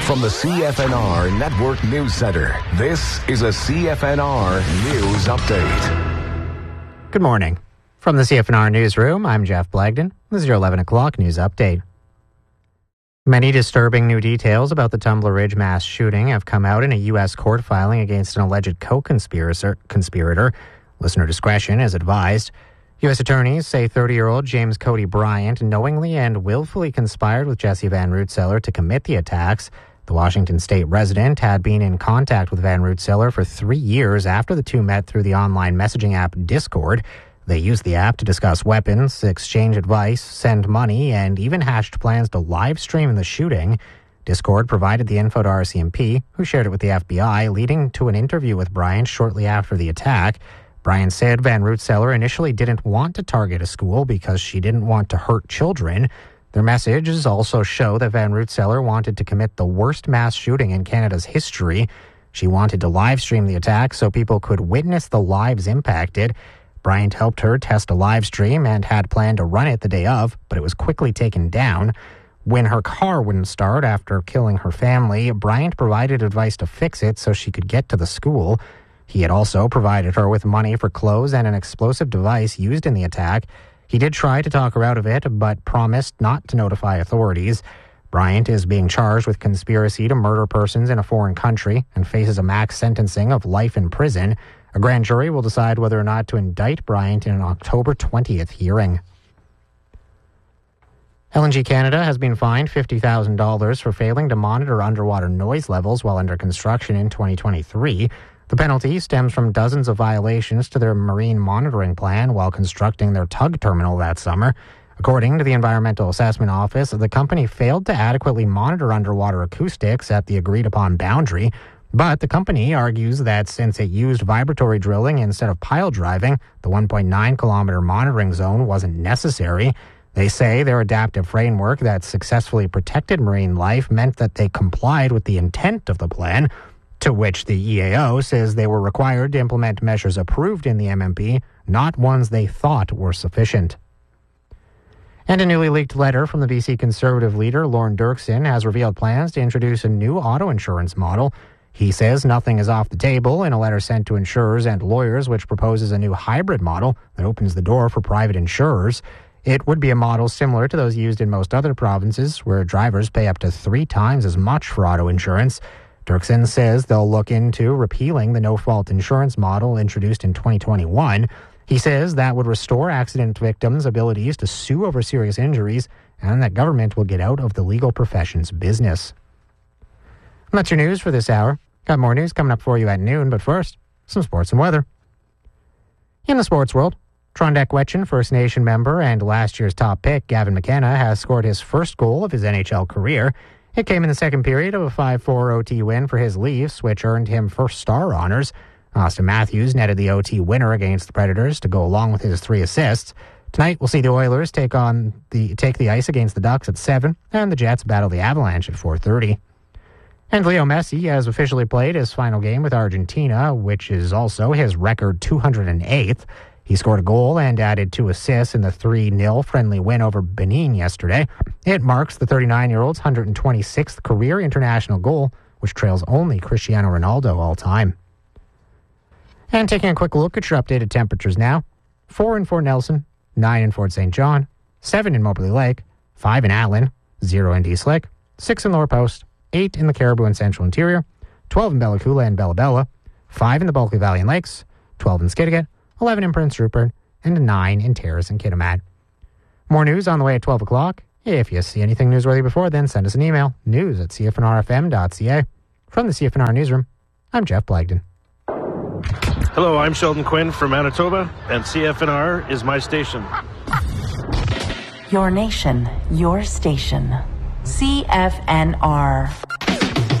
From the CFNR Network News Center, this is a CFNR News Update. Good morning. From the CFNR Newsroom, I'm Jeff Blagden. This is your 11 o'clock news update. Many disturbing new details about the Tumbler Ridge mass shooting have come out in a U.S. court filing against an alleged co-conspirator. Listener discretion is advised. U.S. attorneys say 30-year-old James Cody Bryant knowingly and willfully conspired with Jesse Van Rootselaar to commit the attacks. The Washington state resident had been in contact with Van Rootselaar for 3 years after the two met through the online messaging app Discord. They used the app to discuss weapons, exchange advice, send money, and even hatched plans to live stream the shooting. Discord provided the info to RCMP, who shared it with the FBI, leading to an interview with Bryant shortly after the attack. Bryant said Van Rootselaar initially didn't want to target a school because she didn't want to hurt children. Their messages also show that Van Rootselaar wanted to commit the worst mass shooting in Canada's history. She wanted to live stream the attack so people could witness the lives impacted. Bryant helped her test a live stream and had planned to run it the day of, but it was quickly taken down. When her car wouldn't start after killing her family, Bryant provided advice to fix it so she could get to the school. He had also provided her with money for clothes and an explosive device used in the attack. He did try to talk her out of it, but promised not to notify authorities. Bryant is being charged with conspiracy to murder persons in a foreign country and faces a max sentencing of life in prison. A grand jury will decide whether or not to indict Bryant in an October 20th hearing. LNG Canada has been fined $50,000 for failing to monitor underwater noise levels while under construction in 2023. The penalty stems from dozens of violations to their marine monitoring plan while constructing their tug terminal that summer. According to the Environmental Assessment Office, the company failed to adequately monitor underwater acoustics at the agreed-upon boundary, but the company argues that since it used vibratory drilling instead of pile driving, the 1.9-kilometer monitoring zone wasn't necessary. They say their adaptive framework that successfully protected marine life meant that they complied with the intent of the plan, to which the EAO says they were required to implement measures approved in the MMP, not ones they thought were sufficient. And a newly leaked letter from the BC Conservative leader, Lorne Dirksen, has revealed plans to introduce a new auto insurance model. He says nothing is off the table in a letter sent to insurers and lawyers, which proposes a new hybrid model that opens the door for private insurers. It would be a model similar to those used in most other provinces, where drivers pay up to 3 times as much for auto insurance. Dirksen says they'll look into repealing the no-fault insurance model introduced in 2021. He says that would restore accident victims' abilities to sue over serious injuries, and that government will get out of the legal profession's business. And that's your news for this hour. Got more news coming up for you at noon, but first, some sports and weather. In the sports world, Trondek Wetchen, First Nation member and last year's top pick, Gavin McKenna, has scored his first goal of his NHL career. It came in the second period of a 5-4 OT win for his Leafs, which earned him first star honors. Austin Matthews netted the OT winner against the Predators to go along with his 3 assists. Tonight, we'll see the Oilers take the ice against the Ducks at 7, and the Jets battle the Avalanche at 4:30. And Leo Messi has officially played his final game with Argentina, which is also his record 208th. He scored a goal and added 2 assists in the 3-0 friendly win over Benin yesterday. It marks the 39-year-old's 126th career international goal, which trails only Cristiano Ronaldo all time. And taking a quick look at your updated temperatures now. 4 in Fort Nelson, 9 in Fort St. John, 7 in Moberly Lake, 5 in Atlin, 0 in East Lake, 6 in Lower Post, 8 in the Caribou and Central Interior, 12 in Bella Coola and Bella Bella, 5 in the Bulkley Valley and Lakes, 12 in Skidegate, 11 in Prince Rupert, and 9 in Terrace and Kitimat. More news on the way at 12 o'clock. If you see anything newsworthy before then, send us an email, news@cfnrfm.ca. From the CFNR Newsroom, I'm Jeff Blagden. Hello, I'm Sheldon Quinn from Manitoba, and CFNR is my station. Your nation, your station. CFNR.